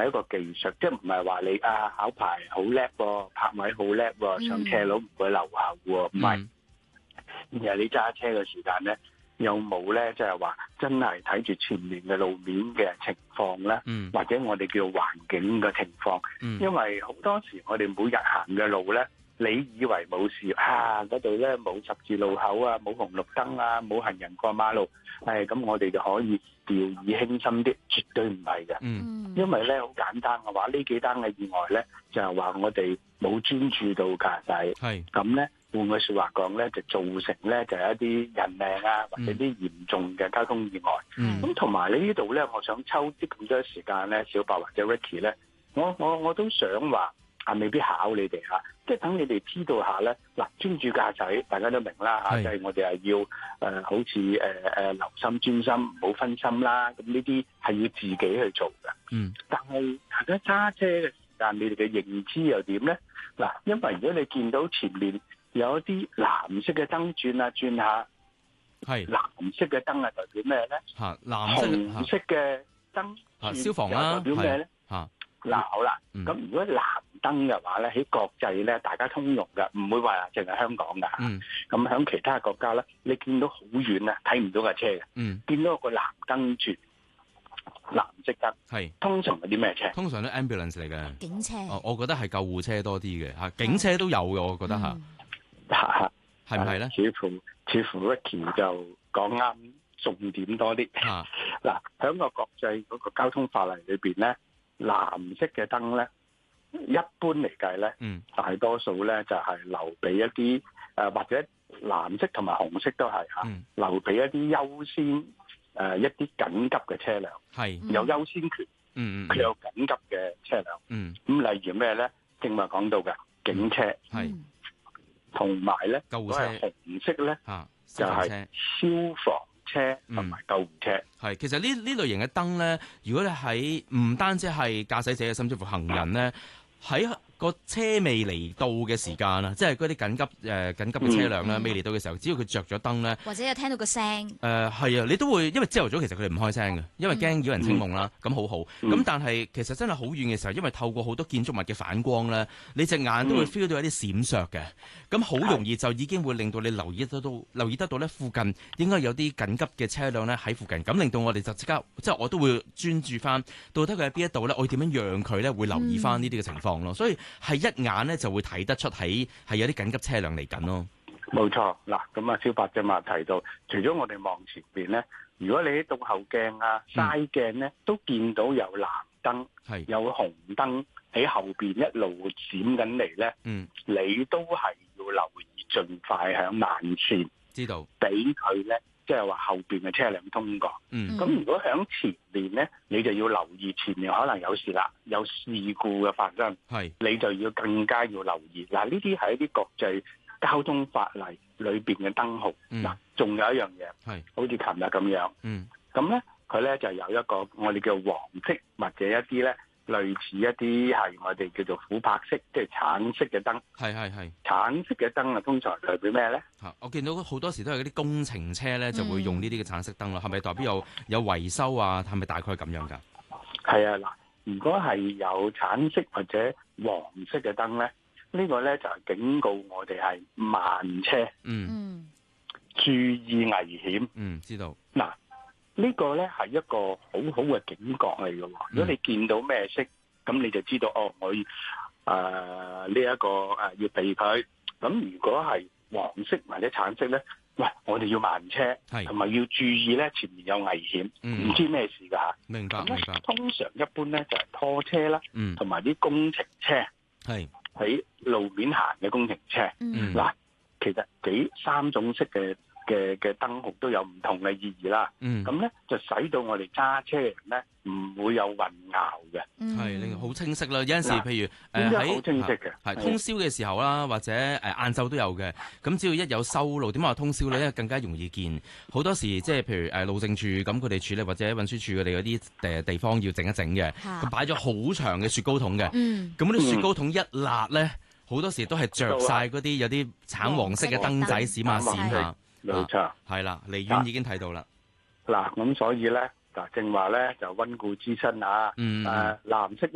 係一個技術，即係唔係話你考牌好叻喎，泊位好叻喎，上斜路唔會留後喎，唔係。而係你揸車嘅時間咧，有冇咧即係話真係睇住前面嘅路面嘅情況咧，或者我哋叫環境嘅情況，因為好多時我哋每日行嘅路咧，你以為冇事嗰度咧冇十字路口啊，冇紅綠燈啊，冇行人過馬路，咁我哋就可以掉以輕心啲，絕對唔係嘅。因為咧好簡單嘅話，呢幾單嘅意外咧就係話我哋冇專注到駕駛，咁咧換句説話講咧，就造成咧就係一啲人命啊，或者啲嚴重嘅交通意外。咁同埋你呢度咧，我想抽啲咁多時間咧，小白或者 Ricky 咧，我都想話未必考你哋即係等你哋知道下咧。嗱，專注駕駛大家都明啦就係我哋係要好似留心專心，唔好分心啦。咁呢啲係要自己去做嘅。但係大家揸車嘅時間，你哋嘅認知又點咧？嗱，因為如果你見到前面有一啲藍色嘅燈轉下，藍色嘅燈代表咩咧？紅色嘅燈消防啦， 代表咩咧？嗱，好啦，咁如果藍燈嘅話咧，喺國際咧，大家通用嘅，唔會話淨係香港㗎。咁喺其他國家咧，你見到好遠啊，睇唔到架車嘅。見到個藍燈轉藍色燈，通常係啲咩車？ 通常都 ambulance 嚟嘅， 警車。 我覺得係救護車多啲嘅警車都有嘅，我覺得係唔係咧？ 似乎 Ricky 就講啱重點多啲。嗱，喺個國際嗰個交通法例裏邊咧，藍色嘅燈咧，一般嚟計咧，大多數咧就係留俾一啲或者藍色同埋紅色都係留俾一啲優先一啲緊急嘅車輛，有優先權，佢有緊急嘅車輛，咁例如咩咧？正話講到嘅警車，同埋咧救護車，紅色咧就係消防車同埋救護車。 其實呢類型嘅燈咧，如果你喺唔單止係駕駛者，甚至乎行人咧，喺個車未嚟到嘅時間啦，即係嗰啲緊急嘅車輛咧，未嚟到嘅時候，只要佢着咗燈咧， 或者有聽到個聲， 係你都會，因為朝頭早其實佢哋唔開聲嘅，因為驚擾人清夢啦，咁好。咁但係其實真係好遠嘅時候，因為透過好多建築物嘅反光咧，你隻眼都會 feel 到一啲閃爍嘅，咁好容易就已經會令到你留意得到咧，附近應該有啲緊急嘅車輛咧喺附近，咁令到我哋就即刻，即係我都會專注翻，到底佢喺邊一度咧，我點樣讓佢咧會留意翻呢啲嘅情況咯，所以係一眼咧就會睇得出係有啲緊急車輛嚟緊咯。 冇錯，嗱咁小白正話提到，除咗我哋望前邊咧，如果你喺倒後鏡嘥鏡咧，都見到有藍燈，有紅燈喺後邊一路閃緊嚟咧，你都係要留意，盡快響慢線， 知道俾佢咧。即係話後邊嘅車輛通過，咁如果響前面咧，你就要留意前面可能有事啦，有事故嘅發生，你就要更加要留意。嗱，呢啲係一啲國際交通法例裏邊嘅燈號。嗱，仲有一樣嘢，好似琴日咁樣，咁咧佢咧就有一個我哋叫黃色或者一啲咧。類似一啲係我哋叫做琥珀色，即係橙色嘅燈。橙色嘅燈通常代表咩咧？ 我見到好多時都係嗰啲工程車咧，就會用呢啲嘅橙色燈咯。係咪代表有維修啊？係咪大概咁樣㗎？係嗱，如果係有橙色或者黃色嘅燈咧，呢個咧就係警告我哋係慢車。注意危險。知道。嗱。呢個咧係一個好好嘅警覺嚟嘅喎。如果你見到咩色，咁你就知道我要呢一個要避佢。咁如果係黃色或者橙色咧，我哋要慢車，同埋要注意咧前面有危險，唔知咩事㗎。明白。通常一般咧就係拖車啦，同埋啲工程車，喺路面行嘅工程車。嗱，其實三種色嘅燈號都有唔同嘅意義啦，咁咧就使到我哋揸車人咧唔會有混淆嘅， 令好清晰啦。有陣時譬如好清晰嘅， 通宵嘅時候啦，或者晏晝都有嘅。咁只要一有修路，點解話通宵咧？因為更加容易見。好多時即係譬如路政署咁，佢哋處理或者運輸署佢哋嗰啲地方要整一整嘅，佢擺咗好長嘅雪糕筒嘅，咁啲雪糕筒一辣咧，好多時都係着晒嗰啲有啲橙黃色嘅燈仔閃下閃下。 冇錯， 係啦，離遠已經睇到啦。 嗱，咁所以咧，正話咧就溫故知新藍色